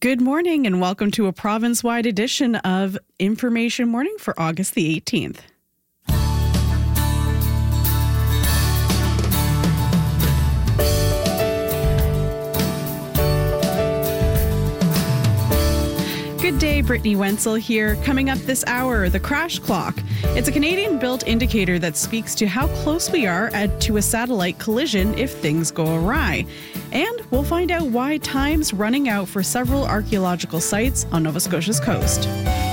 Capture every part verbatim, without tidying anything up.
Good morning and welcome to a province-wide edition of Information Morning for August the eighteenth. Good day, Brittany Wenzel here. Coming up this hour, the crash clock. It's a Canadian-built indicator that speaks to how close we are at, to a satellite collision if things go awry. And we'll find out why time's running out for several archaeological sites on Nova Scotia's coast.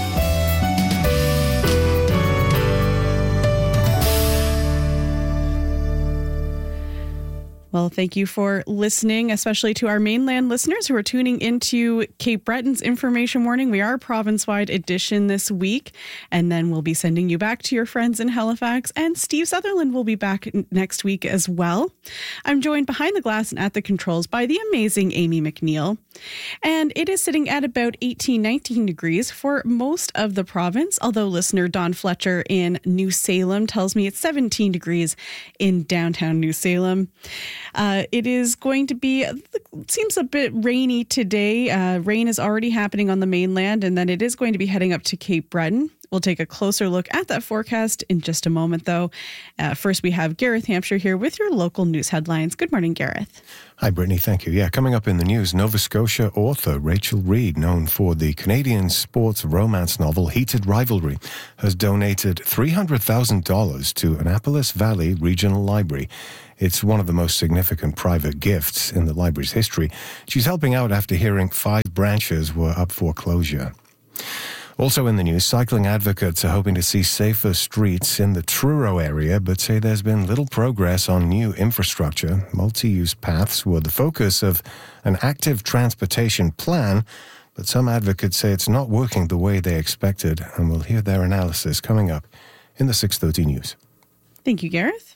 Well, thank you for listening, especially to our mainland listeners who are tuning into Cape Breton's Information Morning. We are a province-wide edition this week, and then we'll be sending you back to your friends in Halifax, and Steve Sutherland will be back next week as well. I'm joined behind the glass and at the controls by the amazing Amy McNeil, and it is sitting at about eighteen, nineteen degrees for most of the province, although listener Don Fletcher in New Salem tells me it's seventeen degrees in downtown New Salem. Uh, it is going to be, it seems a bit rainy today. Uh, rain is already happening on the mainland, and then it is going to be heading up to Cape Breton. We'll take a closer look at that forecast in just a moment, though. Uh, first, we have Gareth Hampshire here with your local news headlines. Good morning, Gareth. Hi, Brittany. Thank you. Yeah, coming up in the news, Nova Scotia author Rachel Reid, known for the Canadian sports romance novel Heated Rivalry, has donated three hundred thousand dollars to Annapolis Valley Regional Library. It's one of the most significant private gifts in the library's history. She's helping out after hearing five branches were up for closure. Also in the news, cycling advocates are hoping to see safer streets in the Truro area, but say there's been little progress on new infrastructure. Multi-use paths were the focus of an active transportation plan, but some advocates say it's not working the way they expected, and we'll hear their analysis coming up in the six thirty news. Thank you, Gareth.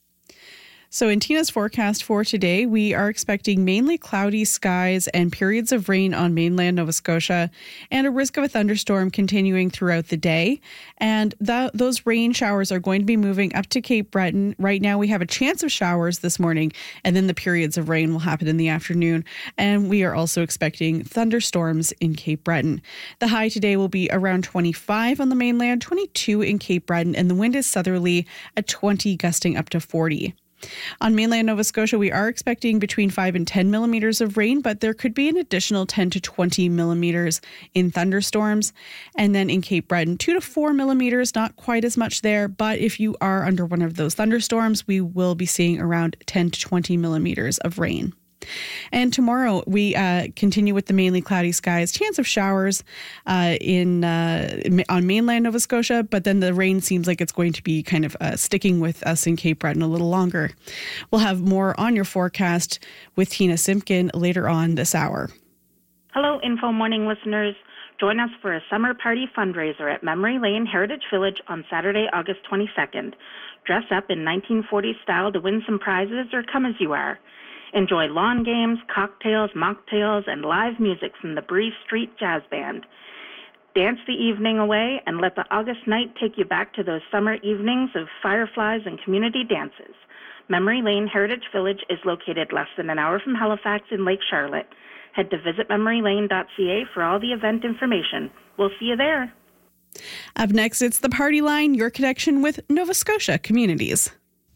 So in Tina's forecast for today, we are expecting mainly cloudy skies and periods of rain on mainland Nova Scotia and a risk of a thunderstorm continuing throughout the day. And that, those rain showers are going to be moving up to Cape Breton. Right now, we have a chance of showers this morning, and then the periods of rain will happen in the afternoon. And we are also expecting thunderstorms in Cape Breton. The high today will be around twenty-five on the mainland, twenty-two in Cape Breton, and the wind is southerly at twenty, gusting up to forty. On mainland Nova Scotia, we are expecting between five and ten millimeters of rain, but there could be an additional ten to twenty millimeters in thunderstorms. And then in Cape Breton, two to four millimeters, not quite as much there. But if you are under one of those thunderstorms, we will be seeing around ten to twenty millimeters of rain. And tomorrow we uh, continue with the mainly cloudy skies, chance of showers uh, in uh, on mainland Nova Scotia, but then the rain seems like it's going to be kind of uh, sticking with us in Cape Breton a little longer. We'll have more on your forecast with Tina Simpkin later on this hour. Hello, Info Morning listeners. Join us for a summer party fundraiser at Memory Lane Heritage Village on Saturday, August twenty-second. Dress up in nineteen forties style to win some prizes or come as you are. Enjoy lawn games, cocktails, mocktails, and live music from the Bree Street Jazz Band. Dance the evening away and let the August night take you back to those summer evenings of fireflies and community dances. Memory Lane Heritage Village is located less than an hour from Halifax in Lake Charlotte. Head to visit memory lane dot c a for all the event information. We'll see you there. Up next, it's the Party Line, your connection with Nova Scotia communities.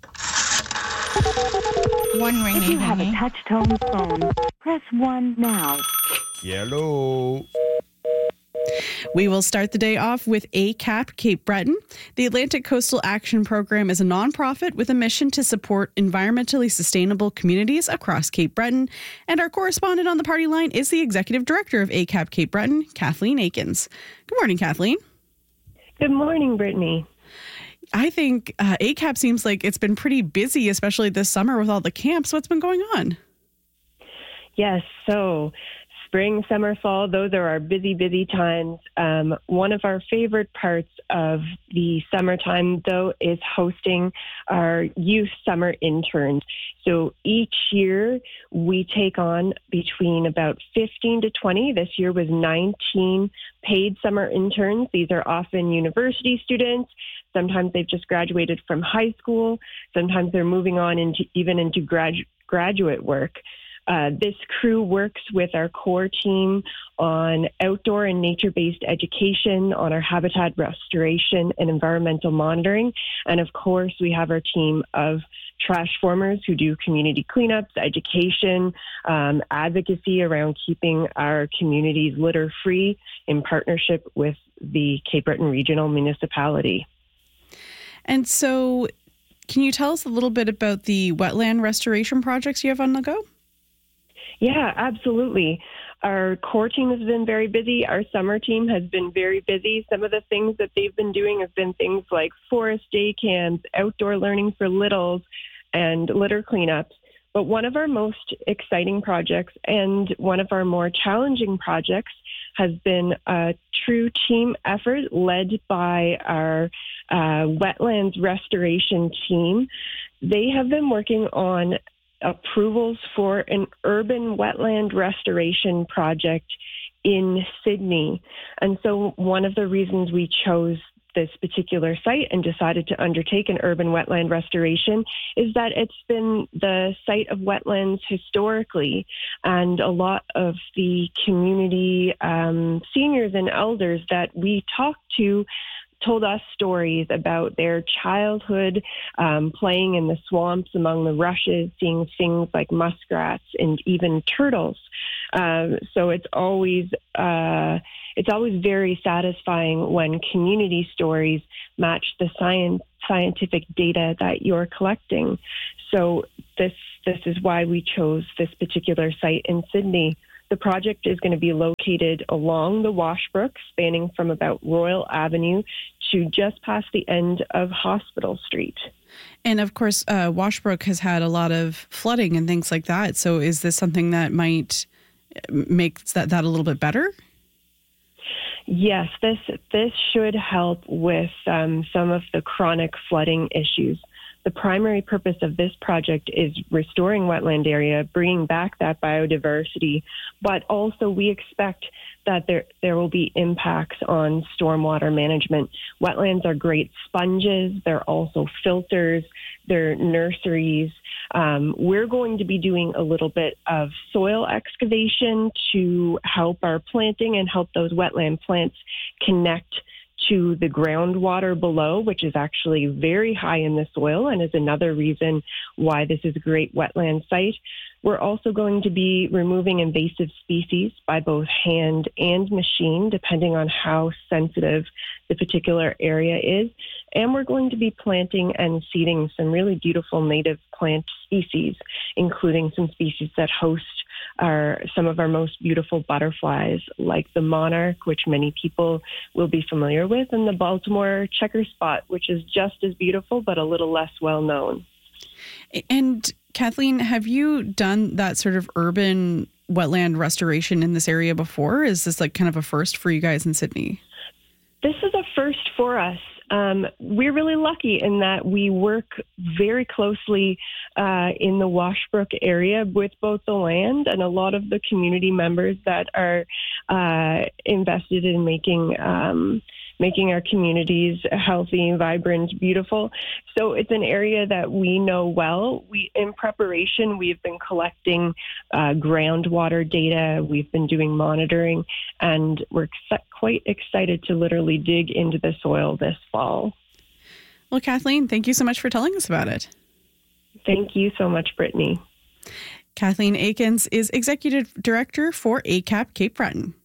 One ring. If you have a touch-tone phone, press one now. Hello. We will start the day off with A C A P Cape Breton. The Atlantic Coastal Action Program is a nonprofit with a mission to support environmentally sustainable communities across Cape Breton. And our correspondent on the Party Line is the Executive Director of A C A P Cape Breton, Kathleen Akins. Good morning, Kathleen. Good morning, Brittany. I think uh, A C A P seems like it's been pretty busy, especially this summer with all the camps. What's been going on? Yes, so spring, summer, fall, those are our busy, busy times. Um, one of our favorite parts of the summertime, though, is hosting our youth summer interns. So each year we take on between about fifteen to twenty. This year was nineteen paid summer interns. These are often university students. Sometimes they've just graduated from high school. Sometimes they're moving on into even into gradu- graduate work. Uh, this crew works with our core team on outdoor and nature-based education, on our habitat restoration and environmental monitoring. And of course, we have our team of trash formers who do community cleanups, education, um, advocacy around keeping our communities litter-free in partnership with the Cape Breton Regional Municipality. And so can you tell us a little bit about the wetland restoration projects you have on the go? Yeah, absolutely. Our core team has been very busy. Our summer team has been very busy. Some of the things that they've been doing have been things like forest day camps, outdoor learning for littles, and litter cleanups. But one of our most exciting projects and one of our more challenging projects has been a true team effort led by our uh, wetlands restoration team. They have been working on approvals for an urban wetland restoration project in Sydney. And so one of the reasons we chose this particular site and decided to undertake an urban wetland restoration is that it's been the site of wetlands historically, and a lot of the community um, seniors and elders that we talked to told us stories about their childhood um, playing in the swamps among the rushes, seeing things like muskrats and even turtles. Um, so it's always uh, it's always very satisfying when community stories match the science scientific data that you're collecting. So this this is why we chose this particular site in Sydney. The project is going to be located along the Washbrook, spanning from about Royal Avenue to just past the end of Hospital Street. And of course, uh, Washbrook has had a lot of flooding and things like that. So is this something that might make that, that a little bit better? Yes, this this should help with um, some of the chronic flooding issues. The primary purpose of this project is restoring wetland area, bringing back that biodiversity, but also we expect that there there will be impacts on stormwater management. Wetlands are great sponges. They're also filters. They're nurseries. Um, we're going to be doing a little bit of soil excavation to help our planting and help those wetland plants connect to the groundwater below, which is actually very high in the soil and is another reason why this is a great wetland site. We're also going to be removing invasive species by both hand and machine, depending on how sensitive the particular area is. And we're going to be planting and seeding some really beautiful native plant species, including some species that host are some of our most beautiful butterflies, like the monarch, which many people will be familiar with, and the Baltimore checker spot, which is just as beautiful but a little less well known. And Kathleen, have you done that sort of urban wetland restoration in this area before? Is this like kind of a first for you guys in Sydney? This is a first for us. Um, we're really lucky in that we work very closely uh, in the Washbrook area with both the land and a lot of the community members that are uh, invested in making um, making our communities healthy, vibrant, beautiful. So it's an area that we know well. We, in preparation, we've been collecting uh, groundwater data. We've been doing monitoring, and we're ex- quite excited to literally dig into the soil this fall. Well, Kathleen, thank you so much for telling us about it. Thank you so much, Brittany. Kathleen Akins is Executive Director for A C A P Cape Breton.